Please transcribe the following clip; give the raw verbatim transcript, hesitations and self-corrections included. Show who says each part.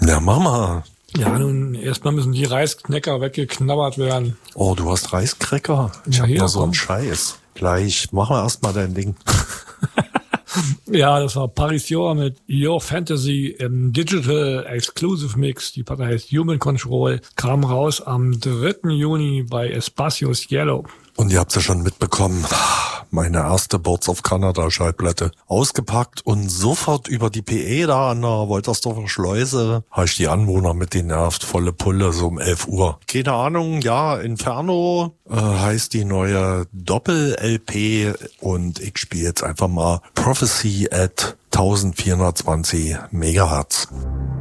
Speaker 1: Ja, Mama.
Speaker 2: Ja, nun, erstmal müssen die Reisknecker weggeknabbert werden.
Speaker 1: Oh, du hast Reiskräcker? Ich
Speaker 2: Ja,
Speaker 1: hab
Speaker 2: hier,
Speaker 1: nur so einen
Speaker 2: komm.
Speaker 1: Scheiß. Gleich, mach mal erstmal dein Ding.
Speaker 2: Ja, das war Paris Your mit Your Fantasy im Digital Exclusive Mix. Die Platte heißt Human Control, kam raus am dritten Juni bei Espacios Yellow.
Speaker 1: Und ihr habt's ja schon mitbekommen, meine erste Boards of Canada Schallplatte ausgepackt und sofort über die P E da an der Woltersdorfer Schleuse habe ich die Anwohner mit den nervt, volle Pulle, so um elf Uhr. Keine Ahnung, ja, Inferno äh, heißt die neue Doppel-L P und ich spiele jetzt einfach mal Prophecy at vierzehnhundertzwanzig Megahertz.